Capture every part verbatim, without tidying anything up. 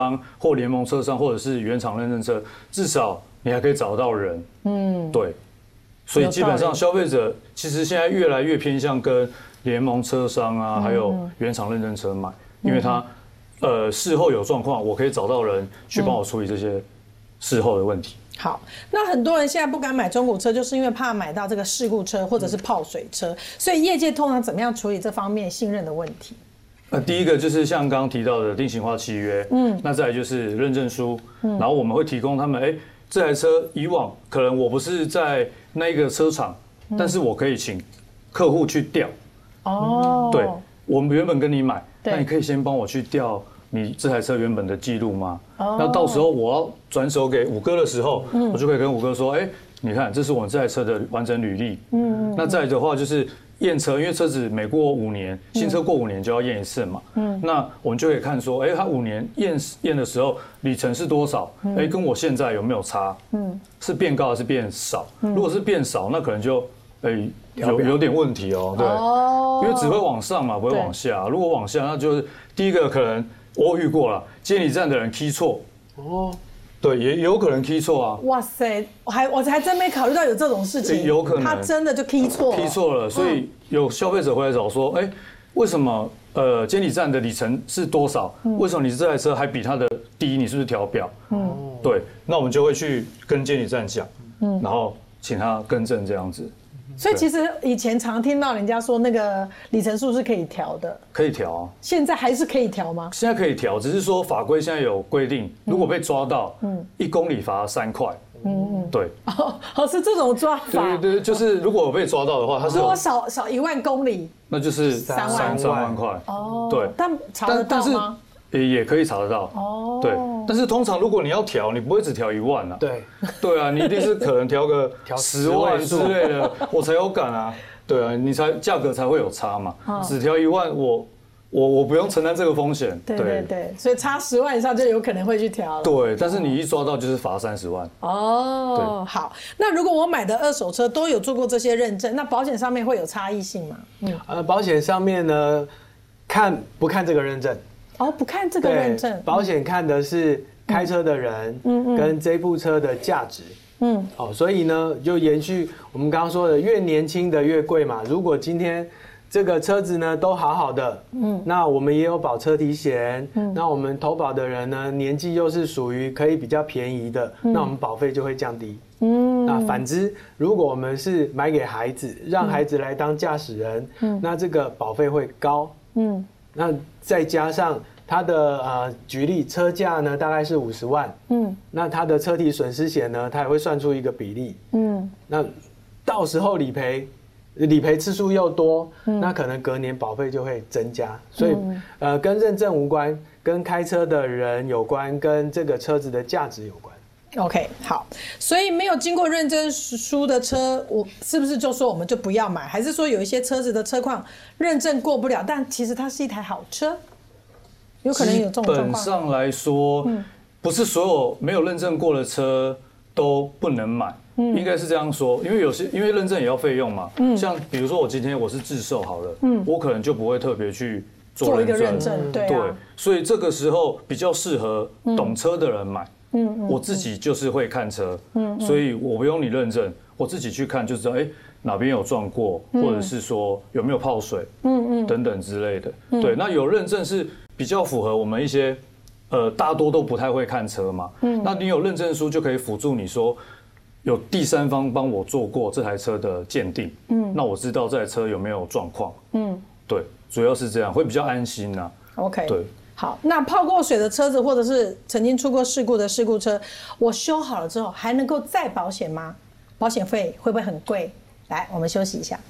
或联盟车商或者是原厂认证车，至少你还可以找到人。嗯，对。所以基本上消费者其实现在越来越偏向跟联盟车商啊，还有原厂认证车买，因为他呃事后有状况，我可以找到人去帮我处理这些事后的问题。 好，那很多人现在不敢买中古车，就是因为怕买到这个事故车或者是泡水车，所以业界通常怎么样处理这方面信任的问题？ 那第一个就是像刚刚提到的定型化契约，嗯，那再来就是认证书，嗯，然后我们会提供他们，哎，这台车以往可能我不是在那个车厂，但是我可以请客户去调，哦，对，我们原本跟你买，那你可以先帮我去调你这台车原本的记录吗？哦，那到时候我要转手给五哥的时候，我就可以跟五哥说，哎，你看这是我这台车的完整履历，嗯，那再来的话就是验车，因为车子每过五年，新车过五年就要验一次嘛。嗯，那我们就可以看说，哎，它五年验验的时候里程是多少？哎，跟我现在有没有差？嗯，是变高还是变少？如果是变少，那可能就哎有有点问题哦。对，因为只会往上嘛，不会往下。如果往下，那就是第一个可能我遇过了，监理站的人 key 错。哦。对，也有可能 key 错啊！ 哇塞，我还我还真没考虑到有这种事情， 有可能他真的就 key 错 ，key 错了，所以有消费者回来找说，哎，为什么呃监理站的里程是多少？为什么你这台车还比它的低？你是不是调表？嗯，对，那我们就会去跟监理站讲，嗯，然后请他更正这样子。 所以其实以前常听到人家说那个里程数是可以调的， 可以调啊。 现在还是可以调吗？ 现在可以调，只是说法规现在有规定，如果被抓到，嗯，一公里罚三块。嗯嗯，对。 哦，是这种抓法。 对对对，就是如果我被抓到的话，它是如果少少一万公里， 那就是三万三万块。哦，对。 但查得到吗？ 也也可以查得到。哦，对。但是通常如果你要调，你不会只调一万啊。 对。 对啊，你一定是可能调个十万之类的，我才有感啊。对啊，你才价格才会有差嘛。只调一万，我我我不用承担这个风险。 对对对，所以差十万以上就有可能会去调了。 对，但是你一抓到就是罚三十万。 哦，好。那如果我买的二手车都有做过这些认证，那保险上面会有差异性吗？ 嗯，呃，保险上面呢，看不看这个认证？ 哦，不看这个认证， 保险看的是开车的人，嗯，跟这部车的价值，嗯，哦，所以呢，就延续我们刚刚说的，越年轻的越贵嘛。如果今天这个车子呢都好好的，嗯，那我们也有保车体险，嗯，那我们投保的人呢年纪又是属于可以比较便宜的，嗯，那我们保费就会降低，嗯，那反之，如果我们是买给孩子，让孩子来当驾驶人，嗯，那这个保费会高，嗯，那再加上它的呃，举例车价呢大概是五十万，嗯，那它的车体损失险呢，它也会算出一个比例，嗯，那到时候理赔。理赔次数又多，嗯，那可能隔年保费就会增加，所以，嗯，呃，跟认证无关，跟开车的人有关，跟这个车子的价值有关。 OK， 好，所以没有经过认证书的车，我是不是就说我们就不要买？还是说有一些车子的车况认证过不了，但其实它是一台好车，有可能有这种状况？ 基本上来说，嗯，不是所有没有认证过的车都不能买。应该是这样说，因为有些因为认证也要费用嘛，嗯，像比如说我今天我是自售好了，嗯，我可能就不会特别去做认证， 做一个认证，对， 对，所以这个时候比较适合懂车的人买，嗯，我自己就是会看车，嗯，所以我不用你认证，我自己去看就知道，哎，哪边有撞过，或者是说有没有泡水，嗯嗯，等等之类的，对，那有认证是比较符合我们一些，呃，大多都不太会看车嘛，嗯，那你有认证书就可以辅助你说。有第三方帮我做过这台车的鉴定，嗯，那我知道这台车有没有状况，嗯，对，主要是这样，会比较安心呐。 OK， 对， 好，那泡过水的车子，或者是曾经出过事故的事故车，我修好了之后还能够再保险吗？保险费会不会很贵？来，我们休息一下。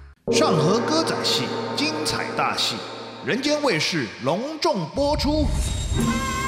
上河歌仔戏精彩大戏，人间卫视隆重播出。